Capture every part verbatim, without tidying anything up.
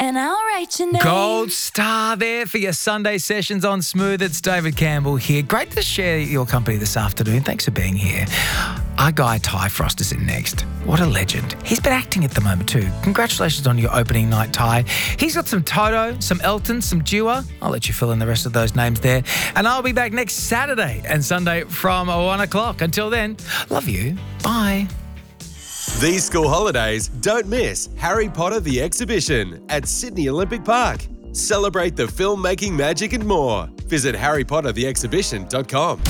and I'll write your name. Gold star there for your Sunday sessions on Smooth. It's David Campbell here. Great to share your company this afternoon. Thanks for being here. Our guy Ty Frost is in next. What a legend. He's been acting at the moment too. Congratulations on your opening night, Ty. He's got some Toto, some Elton, some Dua. I'll let you fill in the rest of those names there. And I'll be back next Saturday and Sunday from one o'clock. Until then, love you. Bye. These school holidays, don't miss Harry Potter the Exhibition at Sydney Olympic Park. Celebrate the filmmaking magic and more. Visit harry potter the exhibition dot com.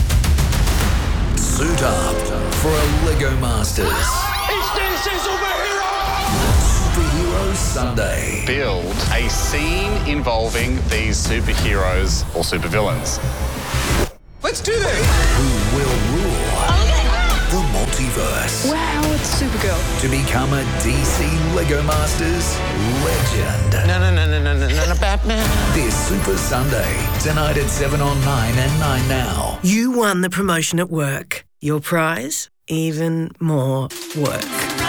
Suit up for a Lego Masters. It's D C Superhero! Superhero Sunday. Build a scene involving these superheroes or supervillains. Let's do this! Who will rule the multiverse? Wow, it's Supergirl. To become a D C Lego Masters legend. No, no, no, no, no, no, no, no, Batman. This Super Sunday, tonight at seven on nine and nine now. You won the promotion at work. Your prize? Even more work.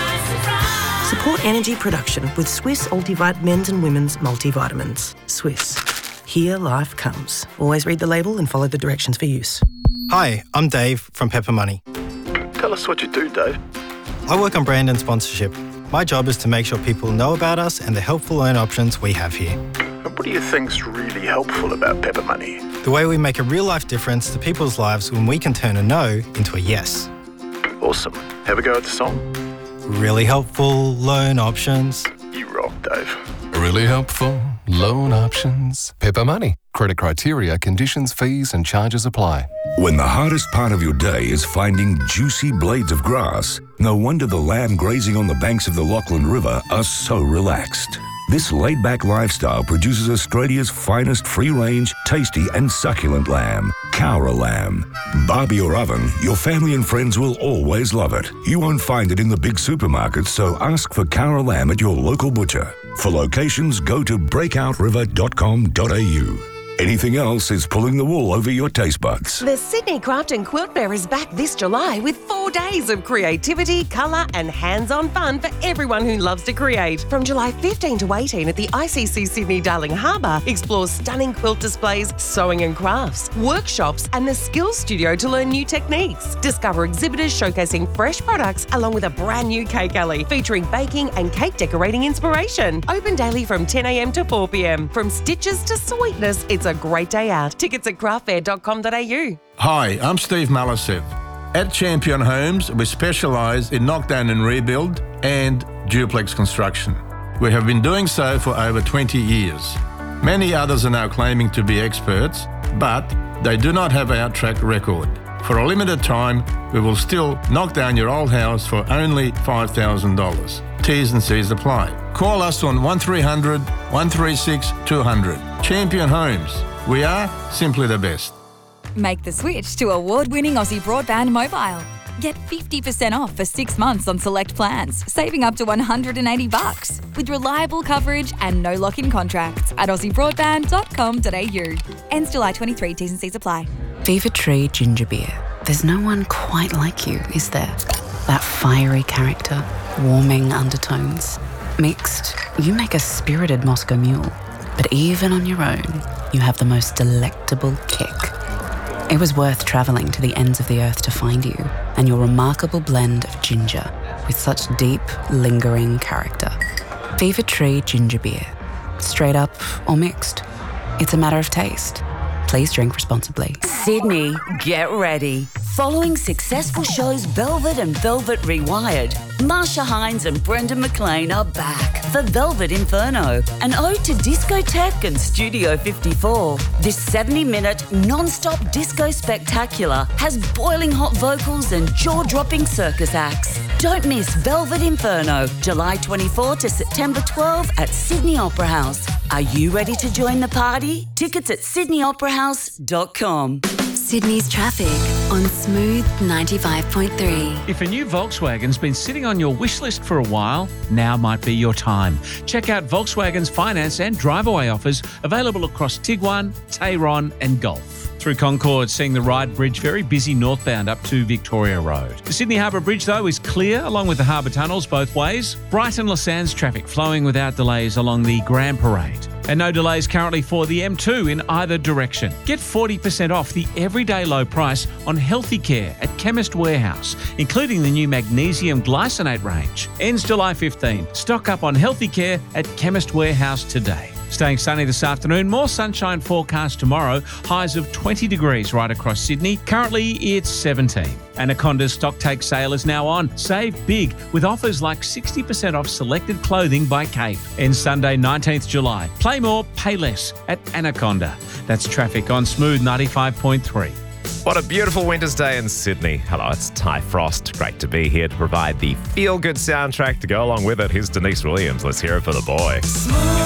Support energy production with Swiss Ultivite men's and women's multivitamins. Swiss. Here life comes. Always read the label and follow the directions for use. Hi, I'm Dave from Pepper Money. Tell us what you do, Dave. I work on brand and sponsorship. My job is to make sure people know about us and the helpful loan options we have here. And what do you think's really helpful about Pepper Money? The way we make a real-life difference to people's lives when we can turn a no into a yes. Awesome. Have a go at the song? Really helpful loan options. You rock, Dave. Really helpful loan options. Pepper Money. Credit criteria, conditions, fees and charges apply. When the hardest part of your day is finding juicy blades of grass, no wonder the lamb grazing on the banks of the Lachlan River are so relaxed. This laid-back lifestyle produces Australia's finest free-range, tasty and succulent lamb, Cowra lamb. Barbie or oven, your family and friends will always love it. You won't find it in the big supermarkets, so ask for Cowra lamb at your local butcher. For locations, go to breakout river dot com dot a u. Anything else is pulling the wool over your taste buds. The Sydney Craft and Quilt Fair is back this July with four days of creativity, colour and hands-on fun for everyone who loves to create. From July fifteenth to eighteenth at the I C C Sydney Darling Harbour, explore stunning quilt displays, sewing and crafts, workshops and the Skills Studio to learn new techniques. Discover exhibitors showcasing fresh products along with a brand new cake alley featuring baking and cake decorating inspiration. Open daily from ten a m to four p m. From stitches to sweetness, it's a great day out. Tickets at craft fair dot com dot a u. Hi, I'm Steve Malisev. At Champion Homes, we specialise in knockdown and rebuild and duplex construction. We have been doing so for over twenty years. Many others are now claiming to be experts, but they do not have our track record. For a limited time, we will still knock down your old house for only five thousand dollars. T's and C's apply. Call us on one three hundred, one three six, two hundred. Champion Homes. We are simply the best. Make the switch to award-winning Aussie Broadband Mobile. Get fifty percent off for six months on select plans, saving up to one hundred eighty bucks with reliable coverage and no lock-in contracts at aussie broadband dot com dot a u. Ends July twenty-third, T's and C's apply. Fever Tree Ginger Beer. There's no one quite like you, is there? That fiery character, warming undertones. Mixed, you make a spirited Moscow Mule. But even on your own, you have the most delectable kick. It was worth travelling to the ends of the earth to find you and your remarkable blend of ginger with such deep, lingering character. Fever Tree Ginger Beer. Straight up or mixed. It's a matter of taste. Please drink responsibly. Sydney, get ready. Following successful shows Velvet and Velvet Rewired, Marsha Hines and Brendan McLean are back for Velvet Inferno, an ode to discotheque and Studio fifty-four. This seventy-minute non-stop disco spectacular has boiling hot vocals and jaw-dropping circus acts. Don't miss Velvet Inferno, July twenty-fourth to September twelfth at Sydney Opera House. Are you ready to join the party? Tickets at sydney opera house dot com. Sydney's traffic on Smooth ninety-five point three. If a new Volkswagen's been sitting on your wish list for a while, now might be your time. Check out Volkswagen's finance and drive-away offers available across Tiguan, Tayron and Golf. through Concord, seeing the Ryde Bridge very busy northbound up to Victoria Road. The Sydney Harbour Bridge, though, is clear, along with the harbour tunnels both ways. Brighton La Sands traffic flowing without delays along the Grand Parade. And no delays currently for the M two in either direction. Get forty percent off the everyday low price on Healthy Care at Chemist Warehouse, including the new magnesium glycinate range. Ends July fifteenth. Stock up on Healthy Care at Chemist Warehouse today. Staying sunny this afternoon, more sunshine forecast tomorrow, highs of twenty degrees right across Sydney. Currently, it's seventeen. Anaconda's stock take sale is now on. Save big with offers like sixty percent off selected clothing by Cape. Ends Sunday, nineteenth July. Play more, pay less at Anaconda. That's traffic on Smooth ninety-five point three. What a beautiful winter's day in Sydney. Hello, it's Ty Frost. Great to be here to provide the feel-good soundtrack to go along with it. Here's Denise Williams. Let's hear it for the boy.